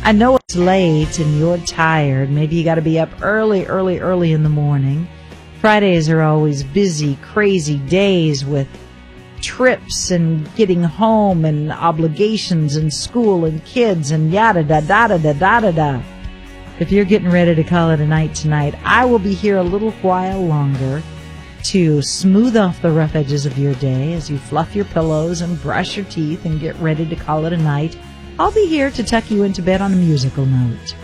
I know it's late and you're tired. Maybe you got to be up early in the morning. Fridays are always busy, crazy days with trips and getting home and obligations and school and kids and yada da da da da da da da. If you're getting ready to call it a night tonight, I will be here a little while longer to smooth off the rough edges of your day as you fluff your pillows and brush your teeth and get ready to call it a night. I'll be here to tuck you into bed on a musical note.